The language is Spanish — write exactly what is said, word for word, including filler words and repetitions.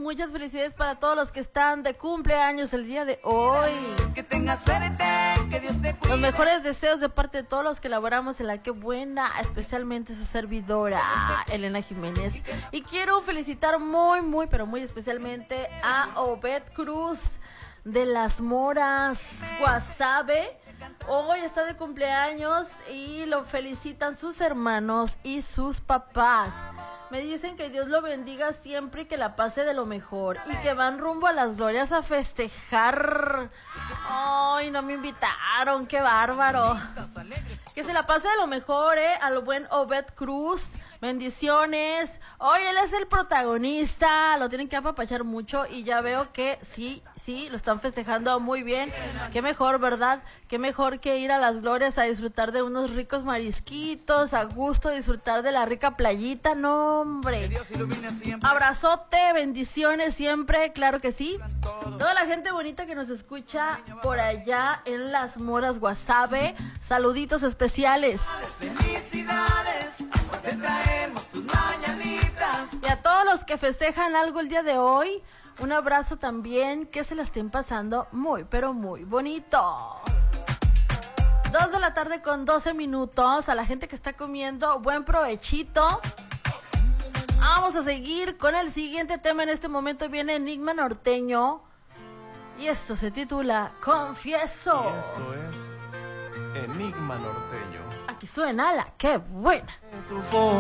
muchas felicidades para todos los que están de cumpleaños el día de hoy. Que tengas suerte, que Dios te cuide. Los mejores deseos de parte de todos los que laboramos en La Que Buena, especialmente su servidora, Elena Jiménez. Y quiero felicitar muy, muy, pero muy especialmente a Obed Cruz de Las Moras, Guasave. Hoy está de cumpleaños y lo felicitan sus hermanos y sus papás. Me dicen que Dios lo bendiga siempre y que la pase de lo mejor y que van rumbo a las glorias a festejar. Ay, no me invitaron, qué bárbaro. Que se la pase de lo mejor, eh, al buen Obed Cruz. Bendiciones. Hoy él es el protagonista, lo tienen que apapachar mucho y ya veo que sí, sí, lo están festejando muy bien. Qué mejor, ¿verdad? Qué mejor que ir a las glorias a disfrutar de unos ricos marisquitos, a gusto disfrutar de la rica playita, no hombre. Abrazote, bendiciones siempre, claro que sí. Toda la gente bonita que nos escucha por allá en Las Moras, Guasave, saluditos especiales. Felicidades, te traemos tus mañanitas. Y a todos los que festejan algo el día de hoy, un abrazo también, que se la estén pasando muy, pero muy bonito. Dos de la tarde con doce minutos, a la gente que está comiendo, buen provechito. Vamos a seguir con el siguiente tema. En este momento viene Enigma Norteño y esto se titula Confieso. Y esto es Enigma Norteño. Aquí suena La Que Buena. Tu